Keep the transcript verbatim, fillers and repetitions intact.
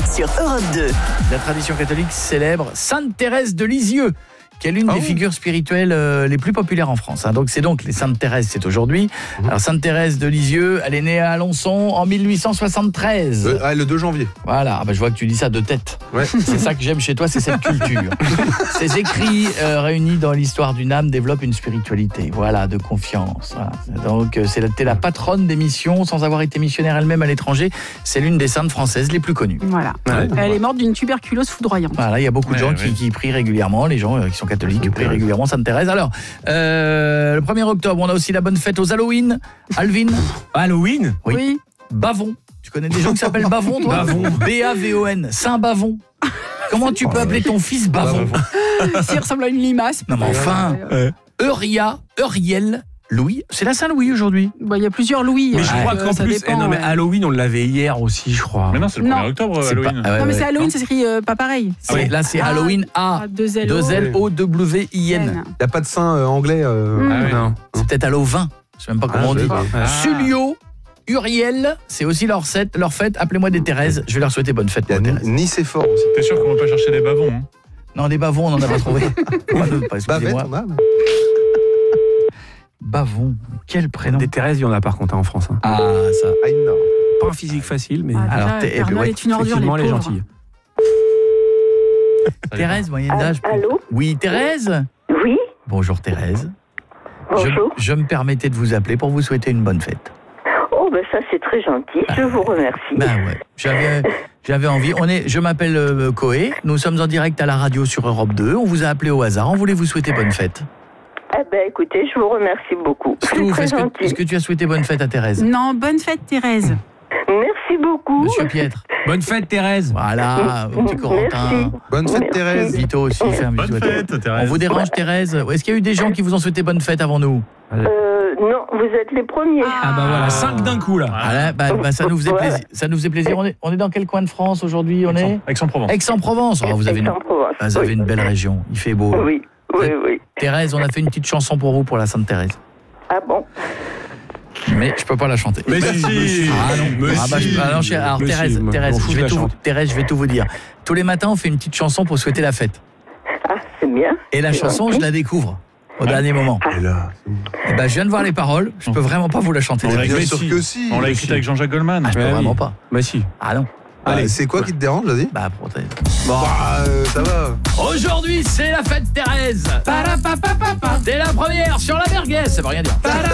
sur Europe deux. La tradition catholique célèbre Sainte Thérèse de Lisieux, qui est l'une oh. des figures spirituelles euh, les plus populaires en France. Hein. Donc c'est donc les Sainte Thérèse, c'est aujourd'hui. Mmh. Alors Sainte Thérèse de Lisieux, elle est née à Alençon en mille huit cent soixante-treize. Euh, ah, le deux janvier. Voilà, ah bah, je vois que tu dis ça de tête. Ouais. C'est ça que j'aime chez toi, c'est cette culture. Ces écrits euh, réunis dans l'histoire d'une âme développent une spiritualité, voilà, de confiance. Voilà. Donc c'est la, t'es la patronne des missions, sans avoir été missionnaire elle-même à l'étranger. C'est l'une des saintes françaises les plus connues. Voilà. Ouais. Elle est morte d'une tuberculose foudroyante. Voilà, il y a beaucoup de gens ouais, qui, ouais. qui prient régulièrement, les gens euh, qui sont catholiques prient régulièrement Sainte Thérèse. Alors, euh, le premier octobre, on a aussi la bonne fête aux Halloween. Alvin. Halloween ? Oui. oui. Bavon. Tu connais des gens qui s'appellent Bavon, toi ? Bavon. B A V O N. Saint Bavon. Comment tu peux appeler ton fils Bavon ? S'il ressemble à une limace. Non mais enfin. Ouais. Euria, Euriel, Louis. C'est la Saint-Louis aujourd'hui. Bah, il y a plusieurs Louis. Mais je euh, crois qu'en ça plus, dépend, eh non, mais ouais. Halloween, on l'avait hier aussi, je crois. Mais non, c'est le Non. premier octobre, C'est Halloween. pas- ah ouais, Non, mais ouais. c'est Halloween, Non. ça s'écrit euh, pas pareil. Ah oui, là c'est A- Halloween A. A, deux L O. deux L O W I N. N. Il n'y a pas de saint euh, anglais. Euh... Mm. Ah ouais. Non. C'est peut-être Halloween. Je sais même pas comment Ah, on je dit. sais pas. Ah. Sulio, Uriel, c'est aussi leur fête, leur fête. Appelez-moi des Thérèse. Je vais leur souhaiter bonne fête Il y pour a Thérèse. Nicéphore aussi. T'es sûr qu'on va pas chercher des bavons hein? Non, des bavons, on n'en a pas trouvé. Pas de- pas, Bavette, excusez-moi. on a. mais- Bavon, quel prénom. Des Thérèse, il y en a par contre hein, en France. Hein. Ah, ça. Ah, il y en a. Pas un physique facile, mais Ah, Alors, déjà, t'es- Père Noël ouais, est une ordure, effectivement, les elle est pauvres. gentille. Thérèse, moyenne d'âge. Allô ? Oui, Thérèse. Oui, Bonjour Thérèse. Je, bonjour. je me permettais de vous appeler pour vous souhaiter une bonne fête. Oh, ben ça, c'est très gentil. Je vous remercie. Ben ouais, j'avais, j'avais envie. On est, je m'appelle euh, Coé, nous sommes en direct à la radio sur Europe deux. On vous a appelé au hasard, on voulait vous souhaiter bonne fête. Eh ben, écoutez, je vous remercie beaucoup. Est-ce que, C'est vous- très est-ce que- gentil. est-ce que tu as souhaité bonne fête à Thérèse ? Non, bonne fête Thérèse. Merci beaucoup. Monsieur Pietre. Bonne fête, Thérèse. Voilà, au petit Corentin. Merci. Bonne fête, Merci. Thérèse. Vito aussi, fait un bisou Bonne à Thérèse. fête, Thérèse. On vous dérange Thérèse ? Est-ce qu'il y a eu des gens qui vous ont souhaité bonne fête avant nous ? Euh, non, vous êtes les premiers. Ah bah voilà, cinq d'un coup là. Ah là, bah, bah, ça nous faisait Ouais. plaisir. Ça nous faisait plaisir. On est, on est dans quel coin de France aujourd'hui ? On est Aix-en-Provence. Aix-en-Provence. Oh, vous avez une, Aix-en-Provence. ah, vous avez Oui. une belle région. Il fait beau. Oui, oui, oui. Thérèse, on a fait une petite chanson pour vous pour la Sainte Thérèse. Ah bon? Mais je peux pas la chanter. Mais si, Ah non, mais ah bah, je- si. ah non, je- alors Mais Thérèse, si, moi, Thérèse, m'en fous, je je vais la tout, chante. Thérèse, je vais tout vous dire. Tous les matins, on fait une petite chanson pour souhaiter la fête. Ah, c'est bien. Et la C'est chanson, gentil. je la découvre au dernier moment. Et là, Et bah, je viens de voir les paroles. Je peux vraiment pas vous la chanter. On l'a Thérèse. bien écrit sûr que si. On l'a écrit avec Jean-Jacques Goldman. Ah, je peux Ouais, vraiment oui. pas. Bah si. Ah non. Allez, c'est quoi qui te dérange, vas-y? Bah, pour Thérèse. Bah, euh, ça va. Aujourd'hui, c'est la fête Thérèse. Parapapapapa. T'es la première sur la merguez. Ça veut rien dire.